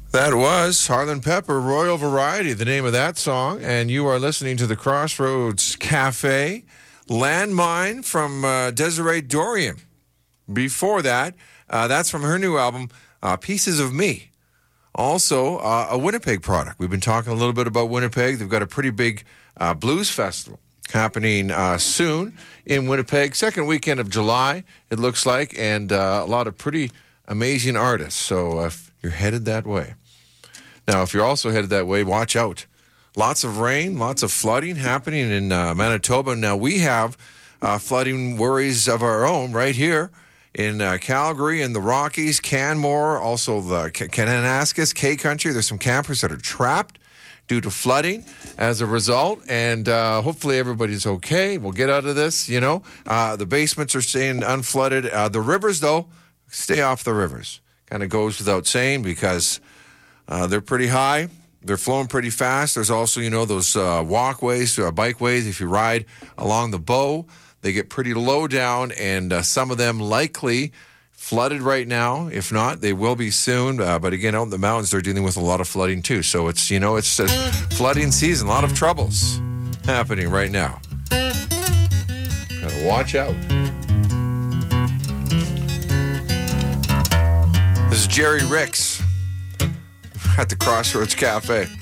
That was Harlan Pepper, Royal Variety, the name of that song. And you are listening to the Crossroads Cafe. Landmine from Desiree Dorian. Before that, that's from her new album, Pieces of Me. Also, a Winnipeg product. We've been talking a little bit about Winnipeg. They've got a pretty big blues festival happening soon in Winnipeg. Second weekend of July, it looks like, and a lot of pretty amazing artists. So if you're headed that way. Now, if you're also headed that way, watch out. Lots of rain, lots of flooding happening in Manitoba. Now, we have flooding worries of our own right here in Calgary and the Rockies, Canmore, also the Kananaskis, K-Country. There's some campers that are trapped due to flooding as a result, and hopefully everybody's okay. We'll get out of this, you know. The basements are staying unflooded. The rivers, though, stay off the rivers. Kind of goes without saying because they're pretty high. They're flowing pretty fast. There's also, you know, those walkways, bikeways. If you ride along the Bow, they get pretty low down, and some of them likely flooded right now. If not, they will be soon. But again, out in the mountains, they're dealing with a lot of flooding too. So it's, you know, it's a flooding season. A lot of troubles happening right now. Gotta watch out. This is Jerry Ricks at the Crossroads Cafe.